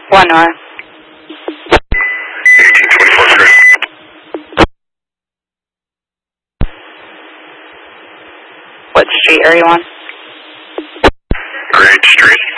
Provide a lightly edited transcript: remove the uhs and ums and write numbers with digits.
1 North. 1824 Grid. What street are you on? Grade Street.